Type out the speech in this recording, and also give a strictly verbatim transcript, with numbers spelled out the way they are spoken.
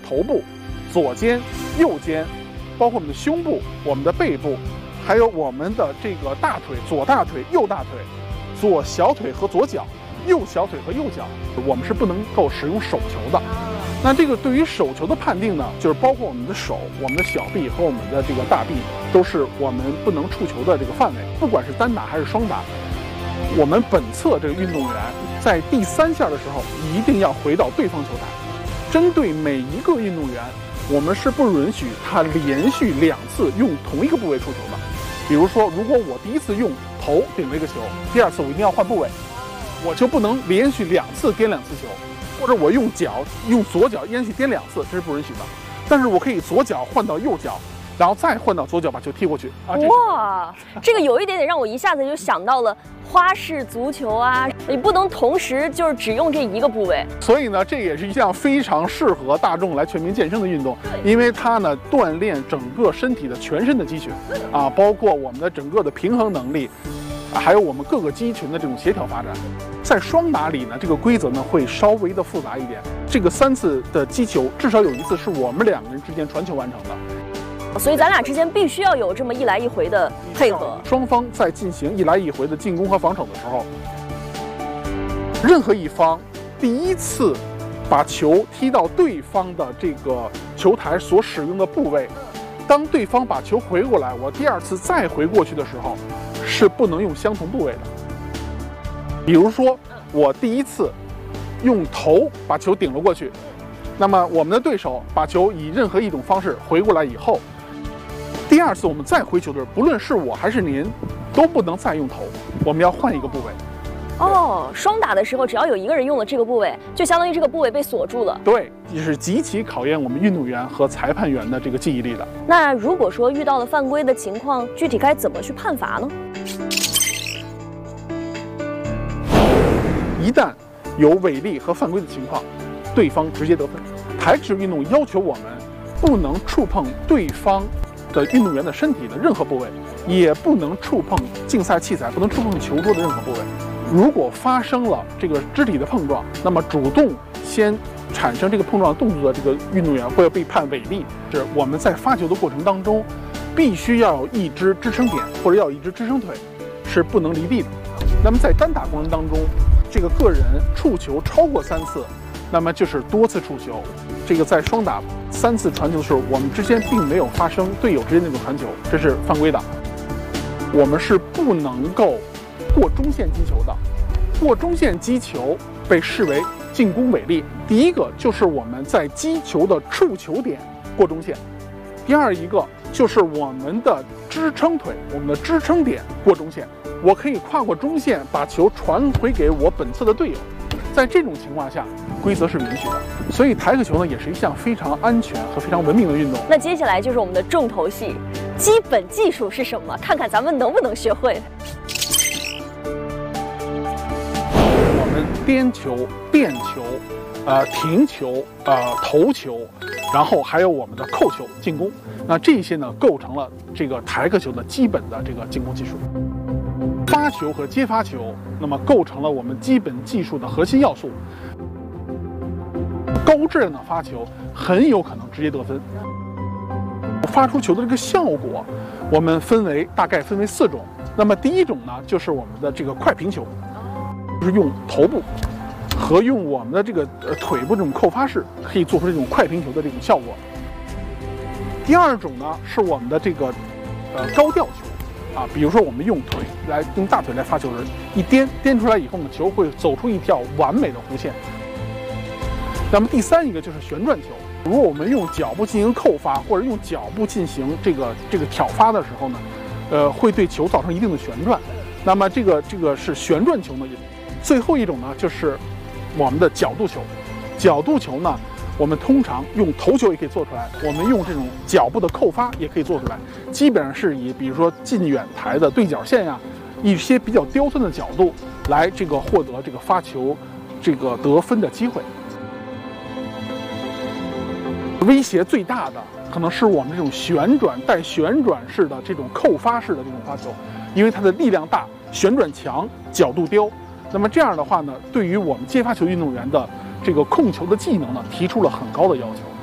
头部、左肩、右肩，包括我们的胸部、我们的背部，还有我们的这个大腿、左大腿、右大腿、左小腿和左脚、右小腿和右脚，我们是不能够使用手球的。那这个对于手球的判定呢，就是包括我们的手、我们的小臂和我们的这个大臂，都是我们不能触球的这个范围。不管是单打还是双打，我们本侧这个运动员在第三下的时候一定要回到对方球台。针对每一个运动员，我们是不允许他连续两次用同一个部位触球的。比如说，如果我第一次用头顶了一个球，第二次我一定要换部位，我就不能连续两次颠两次球。或者我用脚用左脚连续颠两次，这是不允许的。但是我可以左脚换到右脚，然后再换到左脚把球踢过去。啊，这哇，这个有一点点让我一下子就想到了花式足球啊，你不能同时就是只用这一个部位。 所以呢，这也是一项非常适合大众来全民健身的运动，因为它呢锻炼整个身体的全身的肌群，啊，包括我们的整个的平衡能力。还有我们各个肌群的这种协调发展，在双打里呢，这个规则呢会稍微的复杂一点。这个三次的击球，至少有一次是我们两个人之间传球完成的， 所以咱俩之间必须要有这么一来一回的配合。 双方在进行一来一回的进攻和防守的时候，任何一方第一次把球踢到对方的这个球台所使用的部位，当对方把球回过来，我第二次再回过去的时候，是不能用相同部位的。比如说，我第一次用头把球顶了过去，那么我们的对手把球以任何一种方式回过来以后，第二次我们再回球的时候，不论是我还是您，都不能再用头，我们要换一个部位。 哦，双打的时候，只要有一个人用了这个部位，就相当于这个部位被锁住了。 对，也是极其考验我们运动员和裁判员的这个记忆力的。 那如果说遇到了犯规的情况，具体该怎么去判罚呢？ 一旦有违例和犯规的情况，对方直接得分。台球运动要求我们不能触碰对方的运动员的身体的任何部位，也不能触碰竞赛器材，不能触碰球桌的任何部位。如果发生了这个肢体的碰撞，那么主动先产生这个碰撞动作的这个运动员会被判违例。是我们在发球的过程当中，必须要有一只支撑点或者要有一只支撑腿，是不能离地的。那么在单打过程当中，这个个人触球超过三次，那么就是多次触球。这个在双打三次传球的时候，我们之间并没有发生队友之间那种传球，这是犯规的。我们是不能够过中线击球的，过中线击球被视为进攻违例。第一个就是我们在击球的触球点过中线，第二一个就是我们的支撑腿，我们的支撑点过中线。我可以跨过中线把球传回给我本侧的队友，在这种情况下，规则是允许的。所以台克球呢，也是一项非常安全和非常文明的运动。 那接下来就是我们的重头戏，基本技术是什么？看看咱们能不能学会。 我们颠球、变球、呃停球、呃投球，然后还有我们的扣球进攻。那这些呢，构成了这个台克球的基本的这个进攻技术。发球和接发球，那么构成了我们基本技术的核心要素。高质量的发球很有可能直接得分。发出球的这个效果，我们分为大概分为四种。那么第一种呢，就是我们的这个快平球，就是用头部和用我们的这个呃腿部这种扣发式，可以做出这种快平球的这种效果。第二种呢，是我们的这个呃高吊球。啊，比如说我们用腿来用大腿来发球时，一颠颠出来以后呢，球会走出一条完美的弧线。那么第三一个就是旋转球，如果我们用脚步进行扣发，或者用脚步进行这个这个挑发的时候呢，呃，会对球造成一定的旋转。那么这个这个是旋转球呢。最后一种呢，就是我们的角度球。角度球呢，我们通常用头球也可以做出来，我们用这种脚步的扣发也可以做出来。基本上是以比如说近远台的对角线呀、啊，一些比较刁钻的角度来这个获得这个发球这个得分的机会。威胁最大的可能是我们这种旋转带旋转式的这种扣发式的这种发球，因为它的力量大、旋转强、角度刁。那么这样的话呢，对于我们接发球运动员的这个控球的技能呢，提出了很高的要求。